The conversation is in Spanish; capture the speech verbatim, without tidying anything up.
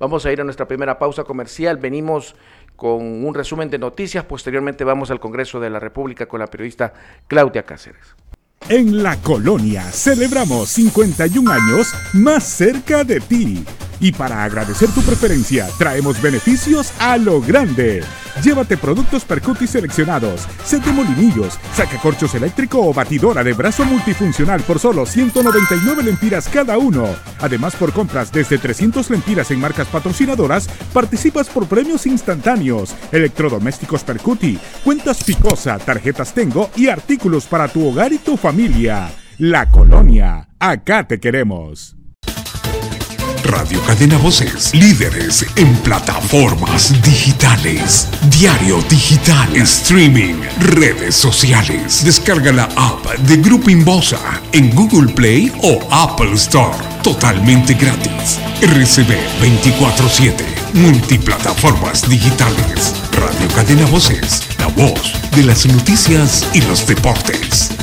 Vamos a ir a nuestra primera pausa comercial. Venimos con un resumen de noticias. Posteriormente vamos al Congreso de la República con la periodista Claudia Cáceres. En La Colonia celebramos cincuenta y un años más cerca de ti. Y para agradecer tu preferencia, traemos beneficios a lo grande. Llévate productos Percuti seleccionados, set de molinillos, sacacorchos eléctrico o batidora de brazo multifuncional por solo ciento noventa y nueve lempiras cada uno. Además, por compras desde trescientas lempiras en marcas patrocinadoras, participas por premios instantáneos, electrodomésticos Percuti, cuentas Picosa, tarjetas Tengo y artículos para tu hogar y tu familia. La Colonia, acá te queremos. Radio Cadena Voces, líderes en plataformas digitales, diario digital, streaming, redes sociales. Descarga la app de Grupo Inbosa en Google Play o Apple Store, totalmente gratis. R C B veinticuatro siete, multiplataformas digitales. Radio Cadena Voces, la voz de las noticias y los deportes.